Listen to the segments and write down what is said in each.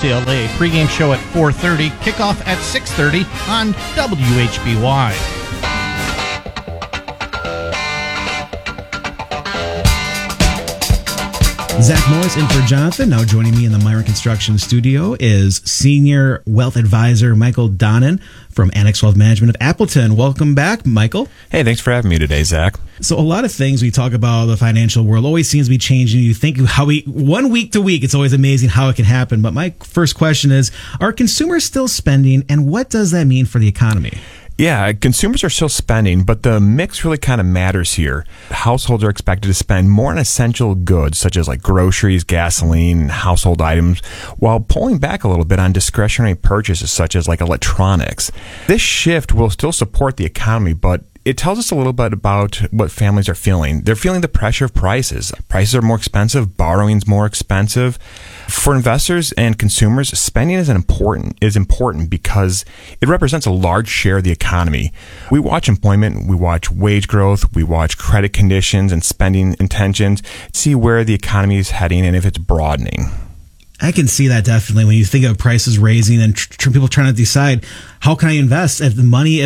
KCLA. Pregame show at 4:30, kickoff at 6:30 on WHBY. Zach Morris in for Jonathan. Now joining me in the Myron Construction studio is Senior Wealth Advisor Michael Donnan from Annex Wealth Management of Appleton. Welcome back, Michael. Hey, thanks for having me today, Zach. So a lot of things we talk about the financial world always seems to be changing. You think how one week to week, it's always amazing how it can happen. But my first question is, are consumers still spending, and what does that mean for the economy? Yeah, consumers are still spending, but the mix really kind of matters here. Households are expected to spend more on essential goods, such as like groceries, gasoline, and household items, while pulling back a little bit on discretionary purchases, such as like electronics. This shift will still support the economy, but it tells us a little bit about what families are feeling. They're feeling the pressure of prices. Prices are more expensive, borrowing's more expensive. For investors and consumers, spending is important because it represents a large share of the economy. We watch employment, we watch wage growth, we watch credit conditions and spending intentions, see where the economy is heading and if it's broadening. I can see that definitely when you think of prices raising and people trying to decide, how can I invest if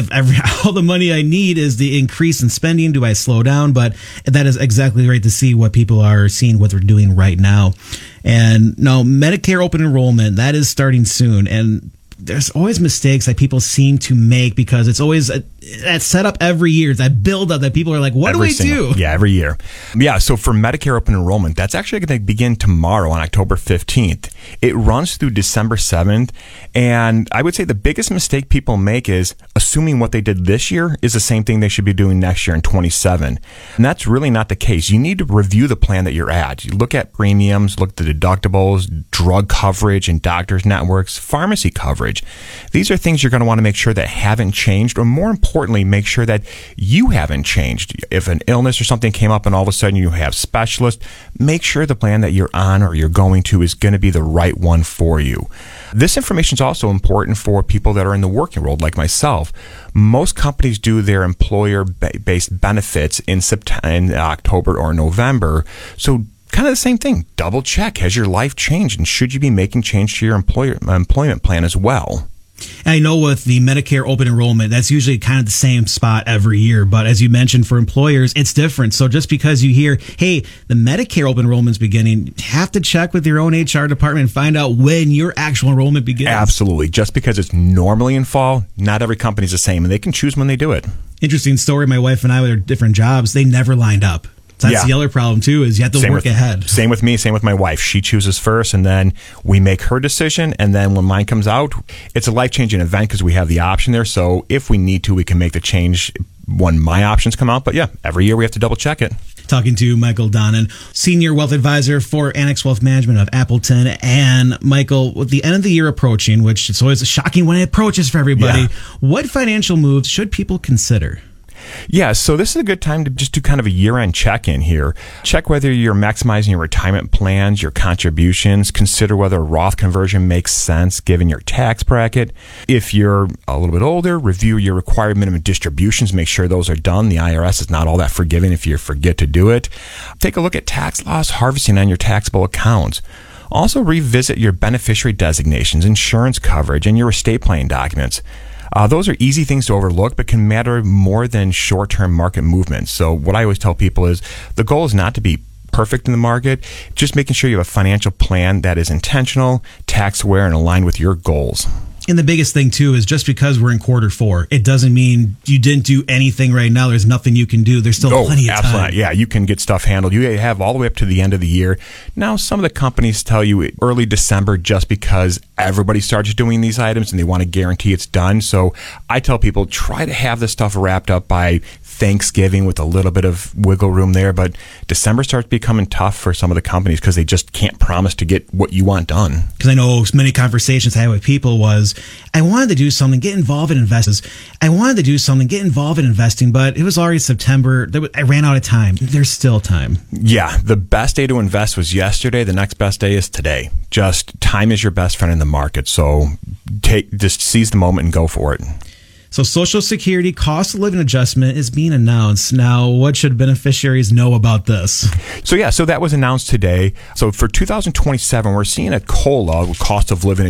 all the money I need is the increase in spending? Do I slow down? But that is exactly right to see what people are seeing, what they're doing right now. And now Medicare open enrollment, that is starting soon. And there's always mistakes that people seem to make because it's always that setup every year, that build up that people are like, what do we do? Yeah, every year. Yeah, so for Medicare open enrollment, that's actually going to begin tomorrow on October 15th. It runs through December 7th. And I would say the biggest mistake people make is assuming what they did this year is the same thing they should be doing next year in 27. And that's really not the case. You need to review the plan that you're at. You look at premiums, look at the deductibles, drug coverage and doctors networks, pharmacy coverage. These are things you're going to want to make sure that haven't changed, or more importantly, make sure that you haven't changed. If an illness or something came up and all of a sudden you have specialists, make sure the plan that you're on or you're going to is going to be the right one for you. This information is also important for people that are in the working world, like myself. Most companies do their employer-based benefits in October or November, so kind of the same thing. Double check. Has your life changed? And should you be making change to your employment plan as well? I know with the Medicare open enrollment, that's usually kind of the same spot every year. But as you mentioned, for employers, it's different. So just because you hear, hey, the Medicare open enrollment's beginning, you have to check with your own HR department and find out when your actual enrollment begins. Absolutely. Just because it's normally in fall, not every company's the same, and they can choose when they do it. Interesting story. My wife and I, with our different jobs, they never lined up. So that's the other problem, too, is you have to work ahead. Same with me, same with my wife. She chooses first, and then we make her decision. And then when mine comes out, it's a life-changing event because we have the option there. So if we need to, we can make the change when my options come out. But yeah, every year we have to double-check it. Talking to Michael Donnan, Senior Wealth Advisor for Annex Wealth Management of Appleton. And Michael, with the end of the year approaching, which it's always shocking when it approaches for everybody, what financial moves should people consider? Yeah, so this is a good time to just do kind of a year-end check-in here. Check whether you're maximizing your retirement plans, your contributions. Consider whether a Roth conversion makes sense given your tax bracket. If you're a little bit older, review your required minimum distributions. Make sure those are done. The IRS is not all that forgiving if you forget to do it. Take a look at tax loss harvesting on your taxable accounts. Also revisit your beneficiary designations, insurance coverage, and your estate planning documents. Those are easy things to overlook, but can matter more than short-term market movements. So what I always tell people is the goal is not to be perfect in the market, just making sure you have a financial plan that is intentional, tax-aware, and aligned with your goals. And the biggest thing, too, is just because we're in quarter four, it doesn't mean you didn't do anything right now. There's nothing you can do. There's still plenty of time. Yeah, you can get stuff handled. You have all the way up to the end of the year. Now, some of the companies tell you early December just because everybody starts doing these items and they want to guarantee it's done. So I tell people, try to have this stuff wrapped up by Thanksgiving with a little bit of wiggle room there. But December starts becoming tough for some of the companies because they just can't promise to get what you want done. Because I know many conversations I had with people was, I wanted to do something, get involved in investments. I wanted to do something, get involved in investing, but it was already September. I ran out of time. There's still time. Yeah, the best day to invest was yesterday. The next best day is today. Just time is your best friend in the market. So just seize the moment and go for it. So Social Security cost of living adjustment is being announced. Now, what should beneficiaries know about this? So that was announced today. So for 2027, we're seeing a COLA, cost of living